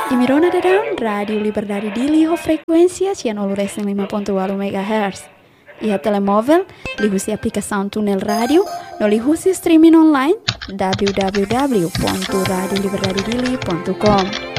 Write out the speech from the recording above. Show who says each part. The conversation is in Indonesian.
Speaker 1: Imirona dadang Radio Liberdade Dili ho frequência 105.8 MHz. Ia telemóvel, lihusi aplicação Tunel Radio, no lihusi streaming online www.radioliberdadedili.com.